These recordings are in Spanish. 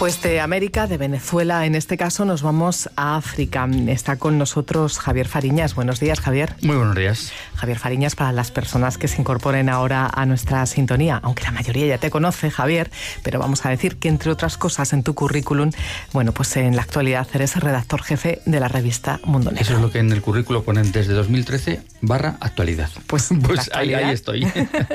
Pues de América, de Venezuela, en este caso nos vamos a África. Está con nosotros Javier Fariñas. Buenos días, Javier. Muy buenos días. Javier Fariñas, para las personas que se incorporen ahora a nuestra sintonía, aunque la mayoría ya te conoce, Javier, pero vamos a decir que, entre otras cosas, en tu currículum, bueno, pues en la actualidad eres redactor jefe de la revista Mundo Negro. Eso es lo que en el currículo ponen desde 2013/actualidad. Pues ahí estoy.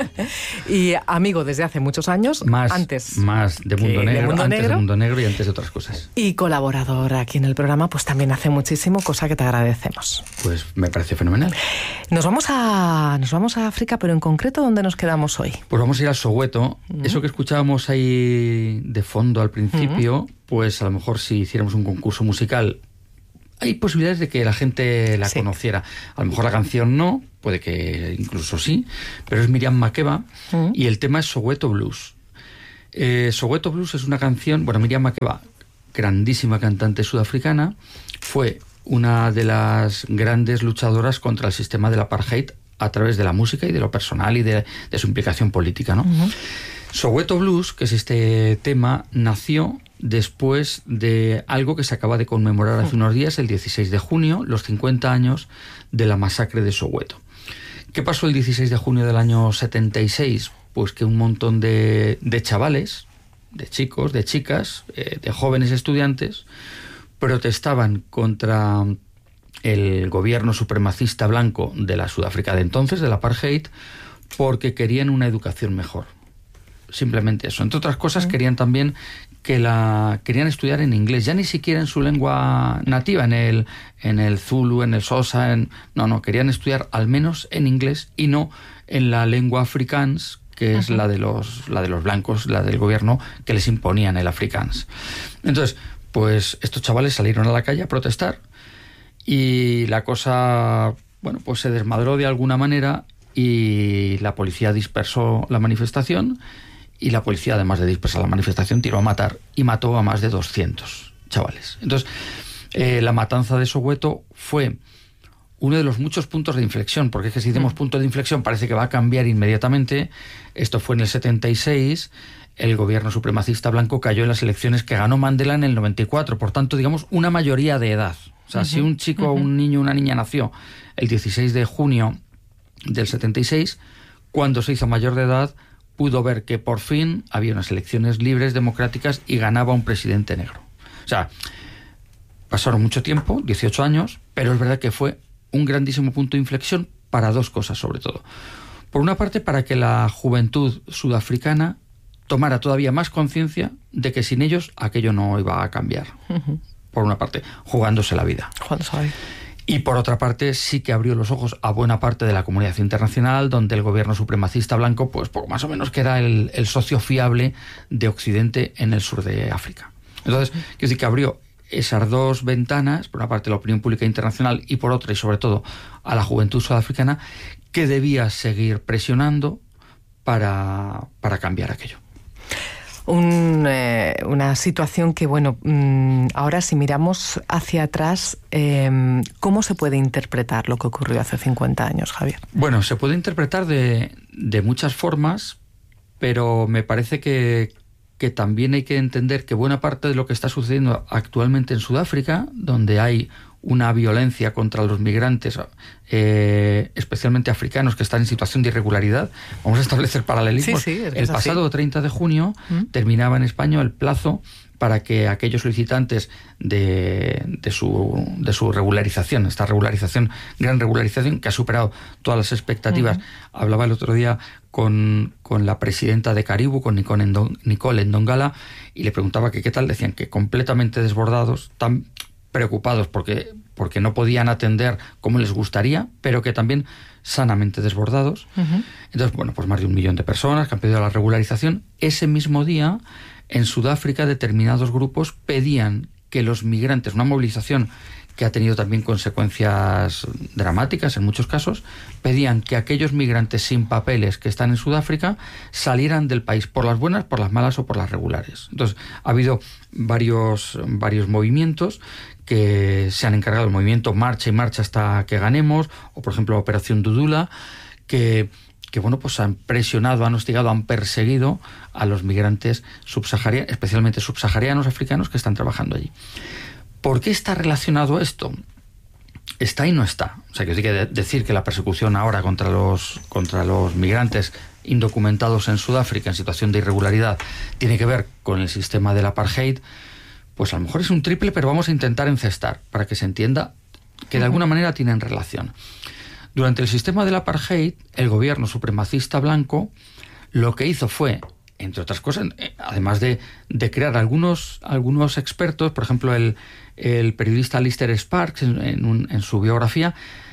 Y amigo desde hace muchos años, más de Mundo Negro, antes de Mundo Negro y antes de otras cosas. Y colaborador aquí en el programa, pues también hace muchísimo, cosa que te agradecemos. Pues me parece fenomenal. Nos vamos a África, pero en concreto, ¿dónde nos quedamos hoy? Pues vamos a ir al Soweto. Eso que escuchábamos ahí de fondo al principio, pues a lo mejor si hiciéramos un concurso musical, hay posibilidades de que la gente la conociera. A lo mejor la canción no, puede que incluso sí, pero es Miriam Makeba y el tema es Soweto Blues. Soweto Blues es una canción, bueno, Miriam Makeba, grandísima cantante sudafricana, fue una de las grandes luchadoras contra el sistema del apartheid a través de la música y de lo personal y de su implicación política, ¿no? Soweto Blues, que es este tema, nació después de algo que se acaba de conmemorar hace unos días, el 16 de junio, los 50 años de la masacre de Soweto. ¿Qué pasó el 16 de junio del año 76? Pues que un montón de chavales, de chicos, de chicas, de jóvenes estudiantes, protestaban contra el gobierno supremacista blanco de la Sudáfrica de entonces, del apartheid, porque querían una educación mejor. Simplemente eso. Entre otras cosas, querían también querían estudiar en inglés, ya ni siquiera en su lengua nativa, en el Zulu, en el Xhosa, no, querían estudiar al menos en inglés y no en la lengua afrikaans, que es la de los blancos, la del gobierno que les imponían el afrikaans. Entonces, pues estos chavales salieron a la calle a protestar y la cosa, bueno, pues se desmadró de alguna manera y la policía dispersó la manifestación y la policía, además de dispersar la manifestación, tiró a matar y mató a más de 200 chavales. Entonces, la matanza de Soweto fue uno de los muchos puntos de inflexión, porque es que si decimos punto de inflexión parece que va a cambiar inmediatamente. Esto fue en el 76, el gobierno supremacista blanco cayó en las elecciones que ganó Mandela en el 94, por tanto, digamos, una mayoría de edad. O sea, si un chico, un niño, una niña nació el 16 de junio del 76, cuando se hizo mayor de edad, pudo ver que por fin había unas elecciones libres, democráticas, y ganaba un presidente negro. O sea, pasaron mucho tiempo, 18 años, pero es verdad que fue un grandísimo punto de inflexión para dos cosas, sobre todo. Por una parte, para que la juventud sudafricana tomara todavía más conciencia de que sin ellos aquello no iba a cambiar. Por una parte, jugándose la vida. Y por otra parte, sí que abrió los ojos a buena parte de la comunidad internacional, donde el gobierno supremacista blanco, pues más o menos que era el socio fiable de Occidente en el sur de África. Entonces, quiero decir que abrió esas dos ventanas, por una parte la opinión pública internacional y por otra, y sobre todo, a la juventud sudafricana, que debía seguir presionando para cambiar aquello. Una situación que, bueno, ahora si miramos hacia atrás, ¿cómo se puede interpretar lo que ocurrió hace 50 años, Javier? Bueno, se puede interpretar de muchas formas, pero me parece que también hay que entender que buena parte de lo que está sucediendo actualmente en Sudáfrica, donde hay una violencia contra los migrantes, especialmente africanos, que están en situación de irregularidad. Vamos a establecer paralelismos. Sí, el pasado 30 de junio terminaba en España el plazo para que aquellos solicitantes de su regularización, esta regularización, gran regularización, que ha superado todas las expectativas. Hablaba el otro día con la presidenta de Caribou, con Nicole Ndongala, y le preguntaba que qué tal. Decían que completamente desbordados, tan preocupados porque no podían atender como les gustaría, pero que también sanamente desbordados. Entonces, bueno, pues más de 1 millón de personas que han pedido la regularización. Ese mismo día, en Sudáfrica, determinados grupos pedían que los migrantes, una movilización que ha tenido también consecuencias dramáticas en muchos casos, pedían que aquellos migrantes sin papeles que están en Sudáfrica salieran del país, por las buenas, por las malas o por las regulares. Entonces, ha habido varios movimientos que se han encargado, el movimiento Marcha y Marcha hasta que ganemos, o por ejemplo Operación Dudula, que que bueno, pues han presionado, han hostigado, han perseguido a los migrantes subsaharianos, especialmente subsaharianos africanos que están trabajando allí. ¿Por qué está relacionado esto? Está y no está. O sea, que hay que decir que la persecución ahora contra los migrantes indocumentados en Sudáfrica en situación de irregularidad tiene que ver con el sistema del apartheid, pues a lo mejor es un triple, pero vamos a intentar encestar para que se entienda que de alguna manera tienen relación. Durante el sistema del apartheid, el gobierno supremacista blanco lo que hizo fue, entre otras cosas, además de crear algunos expertos, por ejemplo, el periodista Alistair Sparks, en su biografía,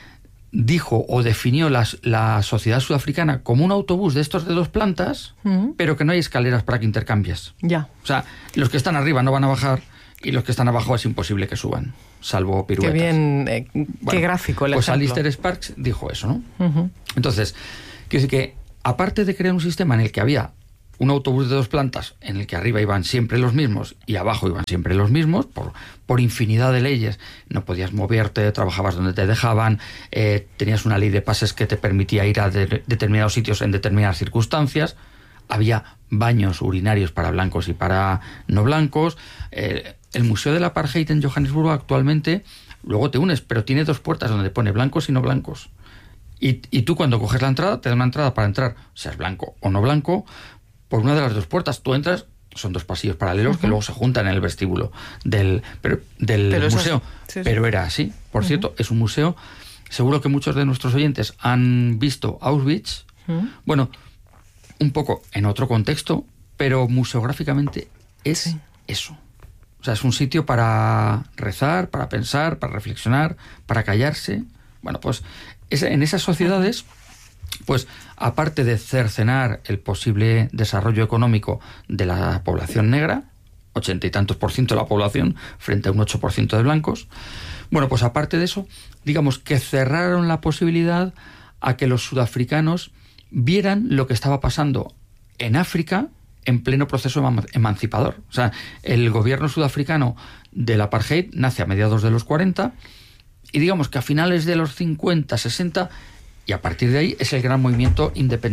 dijo o definió la sociedad sudafricana como un autobús de estos de 2 plantas, pero que no hay escaleras para que intercambies. Ya. O sea, los que están arriba no van a bajar y los que están abajo es imposible que suban, salvo piruetas. Qué bien, qué gráfico el pues ejemplo. Alistair Sparks dijo eso, ¿no? Entonces, quiero decir que, aparte de crear un sistema en el que había un autobús de 2 plantas, en el que arriba iban siempre los mismos y abajo iban siempre los mismos, por infinidad de leyes, no podías moverte, trabajabas donde te dejaban, tenías una ley de pases que te permitía ir a determinados sitios en determinadas circunstancias, había baños urinarios para blancos y para no blancos. El Museo del Apartheid en Johannesburgo actualmente, luego te unes, pero tiene 2 puertas donde pone blancos y no blancos. Y tú cuando coges la entrada, te da una entrada para entrar, seas blanco o no blanco, por una de las 2 puertas. Tú entras, son 2 pasillos paralelos que luego se juntan en el vestíbulo del museo. Sí. Pero era así. Por cierto, es un museo. Seguro que muchos de nuestros oyentes han visto Auschwitz. Bueno, un poco en otro contexto, pero museográficamente es eso. O sea, es un sitio para rezar, para pensar, para reflexionar, para callarse. Bueno, pues en esas sociedades, pues aparte de cercenar el posible desarrollo económico de la población negra, 80 y tantos % de la población frente a un 8% de blancos, bueno, pues aparte de eso, digamos que cerraron la posibilidad a que los sudafricanos vieran lo que estaba pasando en África en pleno proceso emancipador. O sea, el gobierno sudafricano del apartheid nace a mediados de los 40 y digamos que a finales de los 50, 60, y a partir de ahí es el gran movimiento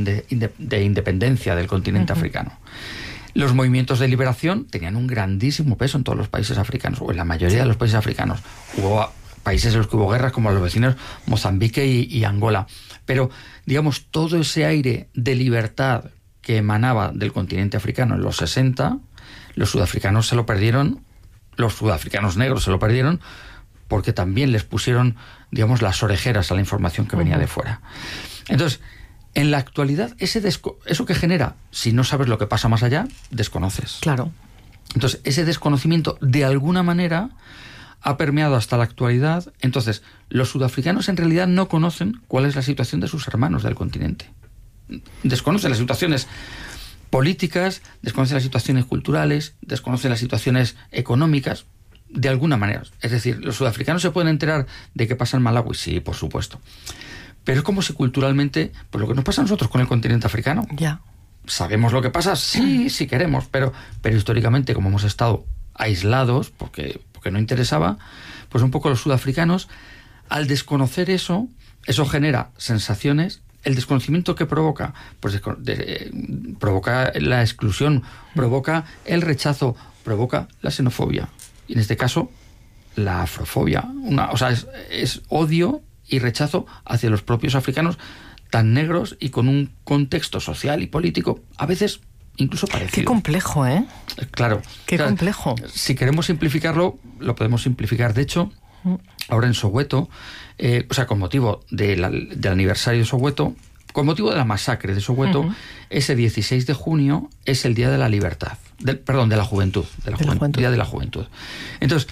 de independencia del continente africano. Los movimientos de liberación tenían un grandísimo peso en todos los países africanos, o en la mayoría de los países africanos. Hubo países en los que hubo guerras, como los vecinos Mozambique y Angola. Pero, digamos, todo ese aire de libertad que emanaba del continente africano en los 60, los sudafricanos se lo perdieron, los sudafricanos negros se lo perdieron, porque también les pusieron, digamos, las orejeras a la información que venía de fuera. Entonces, en la actualidad, eso que genera, si no sabes lo que pasa más allá, desconoces. Claro. Entonces, ese desconocimiento, de alguna manera, ha permeado hasta la actualidad. Entonces, los sudafricanos en realidad no conocen cuál es la situación de sus hermanos del continente. Desconocen las situaciones políticas, desconocen las situaciones culturales, desconocen las situaciones económicas, de alguna manera. Es decir, los sudafricanos se pueden enterar de qué pasa en Malawi, sí, por supuesto. Pero es como si culturalmente, pues lo que nos pasa a nosotros con el continente africano. Ya. ¿Sabemos lo que pasa? Sí, sí queremos, pero históricamente, como hemos estado aislados, porque no interesaba, pues un poco los sudafricanos, al desconocer eso genera sensaciones. El desconocimiento que provoca, pues provoca la exclusión, provoca el rechazo, provoca la xenofobia. Y en este caso, la afrofobia. O sea, es odio y rechazo hacia los propios africanos tan negros y con un contexto social y político a veces incluso parecido. Qué complejo, ¿eh? Claro. Qué complejo. Si queremos simplificarlo, lo podemos simplificar. De hecho, ahora en Soweto, con motivo del aniversario de Soweto, con motivo de la masacre de Soweto, ese 16 de junio es el Día de la Libertad, de la Juventud, Día de la Juventud. Entonces,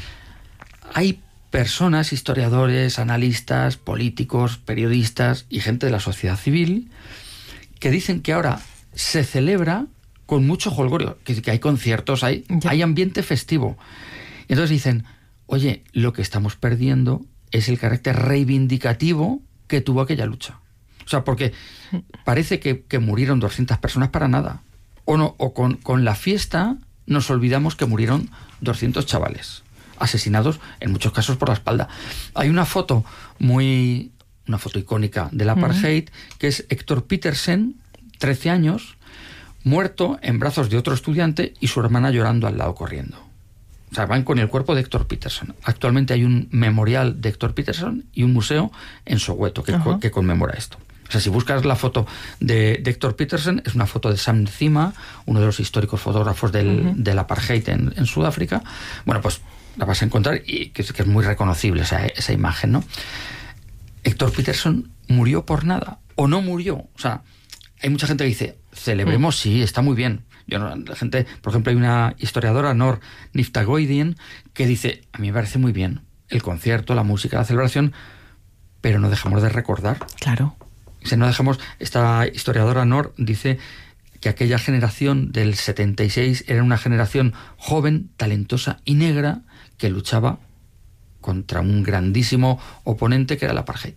hay personas, historiadores, analistas, políticos, periodistas y gente de la sociedad civil que dicen que ahora se celebra con mucho jolgorio, que hay conciertos, hay ambiente festivo. Entonces dicen, oye, lo que estamos perdiendo es el carácter reivindicativo que tuvo aquella lucha. O sea, porque parece que murieron 200 personas para nada. O con la fiesta nos olvidamos que murieron 200 chavales, asesinados en muchos casos por la espalda. Hay una foto muy una foto icónica del apartheid, que es Héctor Petersen, 13 años, muerto en brazos de otro estudiante y su hermana llorando al lado corriendo. O sea, van con el cuerpo de Héctor Petersen. Actualmente hay un memorial de Héctor Petersen y un museo en Soweto que conmemora esto. O sea, si buscas la foto de Héctor Petersen, es una foto de Sam Nzima, uno de los históricos fotógrafos del apartheid en Sudáfrica. Bueno, pues la vas a encontrar y que es muy reconocible esa imagen, ¿no? Héctor Petersen murió por nada o no murió. O sea, hay mucha gente que dice, celebremos, sí, está muy bien. La gente, por ejemplo, hay una historiadora, Noor Niftagoidian, que dice, a mí me parece muy bien el concierto, la música, la celebración, pero no dejamos de recordar. Claro. No dejamos, esta historiadora Noor dice que aquella generación del 76 era una generación joven, talentosa y negra que luchaba contra un grandísimo oponente que era el apartheid.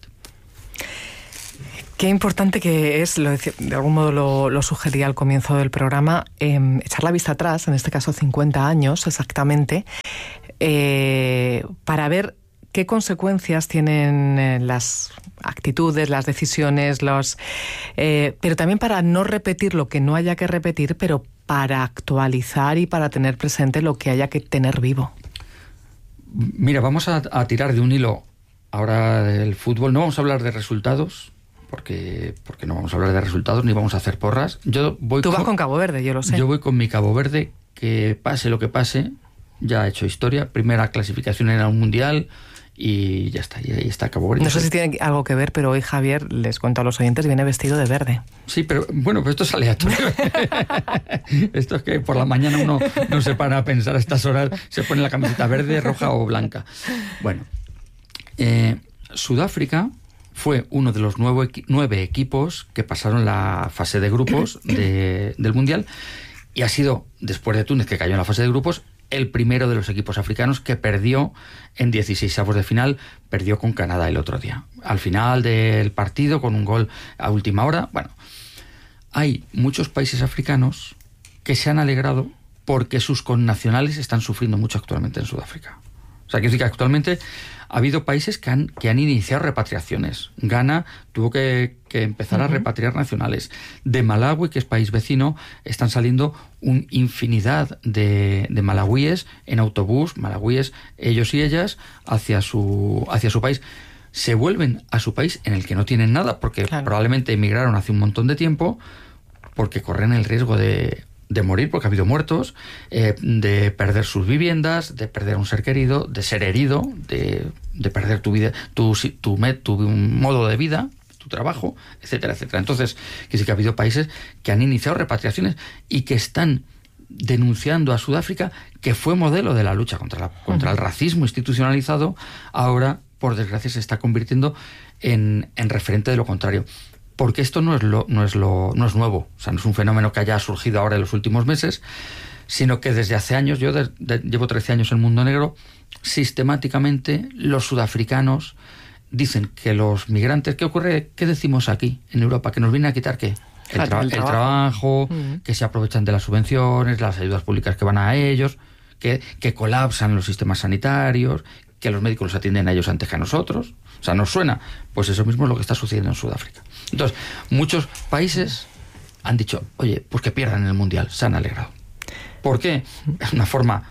Qué importante que es, de algún modo lo sugería al comienzo del programa, echar la vista atrás, en este caso 50 años exactamente, para ver qué consecuencias tienen las actitudes, las decisiones, pero también para no repetir lo que no haya que repetir, pero para actualizar y para tener presente lo que haya que tener vivo. Mira, vamos a tirar de un hilo ahora del fútbol. No vamos a hablar de resultados, porque no vamos a hablar de resultados ni vamos a hacer porras. Tú vas con Cabo Verde, yo lo sé. Yo voy con mi Cabo Verde, que pase lo que pase, ya ha hecho historia. Primera clasificación en un mundial y ya está, y ahí está Cabo Verde. No sé si tiene algo que ver, pero hoy Javier, les cuento a los oyentes, viene vestido de verde. Sí, pero bueno, pues esto es aleatorio. Esto es que por la mañana uno no se para a pensar a estas horas, se pone la camiseta verde, roja o blanca. Bueno, Sudáfrica fue uno de los 9 equipos que pasaron la fase de grupos del Mundial y ha sido, después de Túnez, que cayó en la fase de grupos, el primero de los equipos africanos que perdió en 16avos de final, perdió con Canadá el otro día. Al final del partido, con un gol a última hora. Bueno, hay muchos países africanos que se han alegrado porque sus connacionales están sufriendo mucho actualmente en Sudáfrica. O sea, quiero decir que actualmente ha habido países que han iniciado repatriaciones. Ghana tuvo que empezar a repatriar nacionales. De Malawi, que es país vecino, están saliendo una infinidad de malawíes en autobús, malawíes, ellos y ellas, hacia su país. Se vuelven a su país en el que no tienen nada, porque probablemente emigraron hace un montón de tiempo, porque corren el riesgo de morir, porque ha habido muertos, de perder sus viviendas, de perder un ser querido, de ser herido, de perder tu vida, tu modo de vida, tu trabajo, etcétera, etcétera. Entonces, que sí que ha habido países que han iniciado repatriaciones y que están denunciando a Sudáfrica, que fue modelo de la lucha contra el racismo institucionalizado, ahora, por desgracia, se está convirtiendo en referente de lo contrario. Porque esto no es nuevo, o sea, no es un fenómeno que haya surgido ahora en los últimos meses, sino que desde hace años, yo llevo 13 años en el mundo negro, sistemáticamente los sudafricanos dicen que los migrantes, ¿qué ocurre? ¿Qué decimos aquí en Europa? ¿Que nos vienen a quitar qué? El trabajo, que se aprovechan de las subvenciones, las ayudas públicas que van a ellos, que colapsan los sistemas sanitarios, que los médicos los atienden a ellos antes que a nosotros. O sea, ¿nos suena? Pues eso mismo es lo que está sucediendo en Sudáfrica. Entonces, muchos países han dicho, oye, pues que pierdan el Mundial, se han alegrado. ¿Por qué? Es una forma,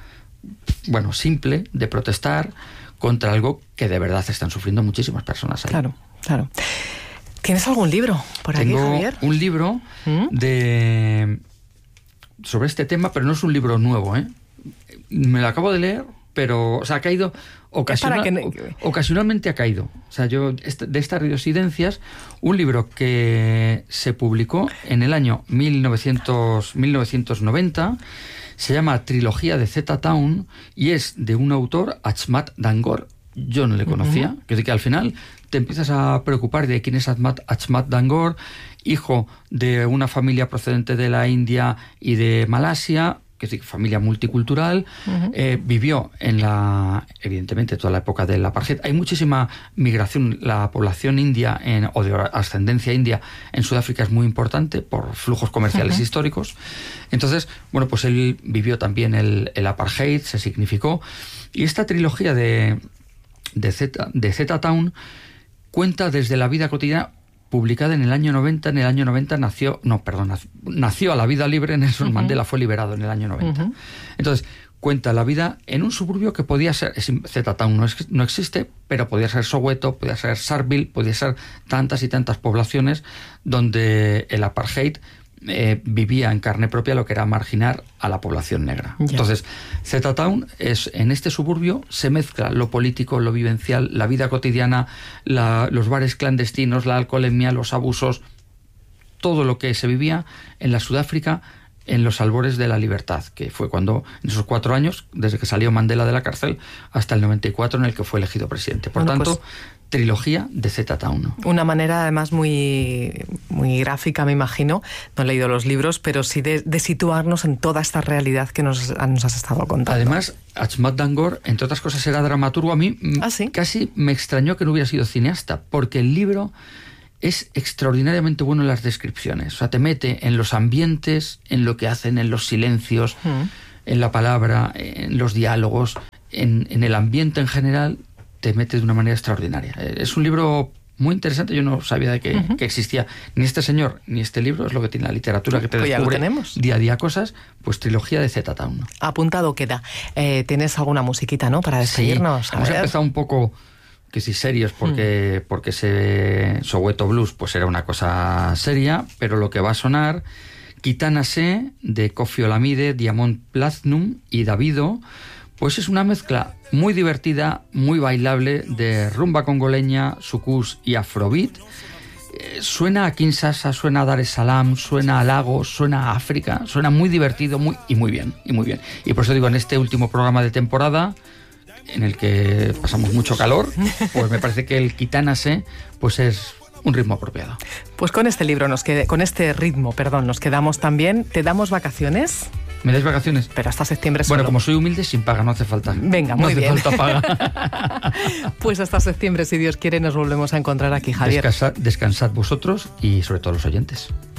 simple de protestar contra algo que de verdad están sufriendo muchísimas personas ahí. Claro, claro. ¿Tienes algún libro por aquí, Javier? Tengo un libro sobre este tema, pero no es un libro nuevo, ¿eh? Me lo acabo de leer, pero, o sea, ha caído ocasionalmente ha caído. O sea, yo, de estas residencias, un libro que se publicó en el año 1990, se llama Trilogía de Z-Town y es de un autor, Achmat Dangor. Yo no le conocía. Que al final te empiezas a preocupar de quién es Achmat Dangor, hijo de una familia procedente de la India y de Malasia, que es familia multicultural, vivió evidentemente toda la época del apartheid. Hay muchísima migración, la población india o de ascendencia india en Sudáfrica es muy importante por flujos comerciales históricos. Entonces, pues él vivió también el apartheid, se significó, y esta trilogía de Z-Town cuenta desde la vida cotidiana, publicada en el año 90. En el año 90 nació a la vida libre. Nelson Mandela fue liberado en el año 90. Entonces, cuenta la vida en un suburbio que podía ser, Z-Town no existe, pero podía ser Soweto, podía ser Sharpeville, podía ser tantas y tantas poblaciones donde el apartheid vivía en carne propia lo que era marginar a la población negra. Yeah. Entonces, Z-Town en este suburbio se mezcla lo político, lo vivencial, la vida cotidiana, los bares clandestinos, la alcoholemia, los abusos, todo lo que se vivía en la Sudáfrica en los albores de la libertad, que fue cuando, en esos 4 años, desde que salió Mandela de la cárcel hasta el 94 en el que fue elegido presidente. Por tanto, trilogía de Z-Town, ¿no? Una manera además muy, muy gráfica, me imagino, no he leído los libros, pero sí de situarnos en toda esta realidad que nos has estado contando. Además, Achmat Dangor, entre otras cosas, era dramaturgo. A mí casi me extrañó que no hubiera sido cineasta, porque el libro es extraordinariamente bueno en las descripciones. O sea, te mete en los ambientes, en lo que hacen, en los silencios, en la palabra, en los diálogos, en el ambiente en general, te mete de una manera extraordinaria. Es un libro muy interesante. Yo no sabía de que existía ni este señor ni este libro. Es lo que tiene la literatura, que te descubre día a día cosas. Pues trilogía de Z-Town, ¿no? Apuntado queda. Tienes alguna musiquita, ¿no?, para despedirnos. Sí, hemos empezado un poco, que sí, serios, porque ese Soweto Blues pues era una cosa seria, pero lo que va a sonar, Kitana Se, de Koffi Olomide, Diamond Platnumz y Davido, pues es una mezcla muy divertida, muy bailable, de rumba congoleña, soukous y afrobeat. Suena a Kinshasa, suena a Dar es Salaam, suena a Lagos, suena a África, suena muy divertido, muy bien. Y por eso digo, en este último programa de temporada, en el que pasamos mucho calor, pues me parece que el Kitana Se pues es un ritmo apropiado. Pues con este ritmo, nos quedamos también. ¿Te damos vacaciones? ¿Me dais vacaciones? Pero hasta septiembre solo. Bueno, como soy humilde, sin paga, no hace falta. Venga, muy bien. No hace falta paga. Pues hasta septiembre, si Dios quiere, nos volvemos a encontrar aquí, Javier. Descansad vosotros y sobre todo los oyentes.